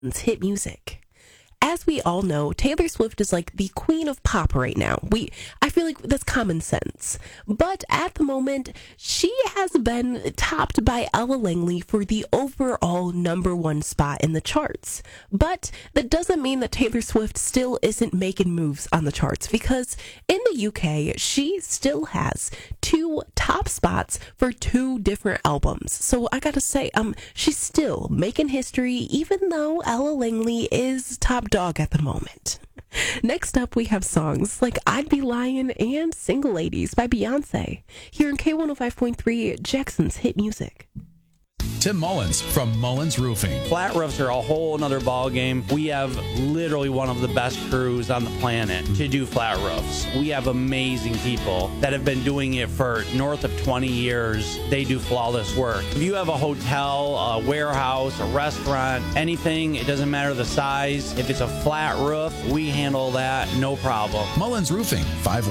hit music. As we all know, Taylor Swift is like the queen of pop right now. I feel like that's common sense. But at the moment, she has been topped by Ella Langley for the overall #1 spot in the charts. But that doesn't mean that Taylor Swift still isn't making moves on the charts, because in the UK, she still has 2 top spots for 2 different albums. So I gotta say, she's still making history, even though Ella Langley is top dog at the moment. Next up, we have songs like I'd Be Lying and Single Ladies by Beyonce, here in K105.3, Jackson's Hit Music. Tim Mullins from Mullins Roofing. Flat roofs are a whole nother ball game. We have literally one of the best crews on the planet to do flat roofs. We have amazing people that have been doing it for north of 20 years. They do flawless work. If you have a hotel, a warehouse, a restaurant, anything, it doesn't matter the size. If it's a flat roof, we handle that, no problem. Mullins Roofing,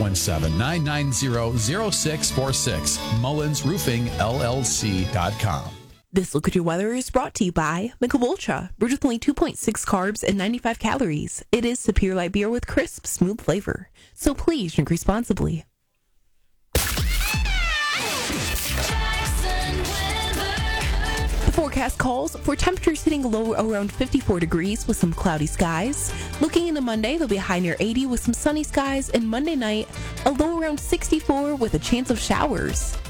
517-990-0646. MullinsRoofingLLC.com. This Look at Your Weather is brought to you by Michelob Ultra, brewed with only 2.6 carbs and 95 calories. It is Superior Light Beer with crisp, smooth flavor. So please drink responsibly. The forecast calls for temperatures hitting a low around 54 degrees with some cloudy skies. Looking into Monday, there'll be a high near 80 with some sunny skies, and Monday night, a low around 64 with a chance of showers.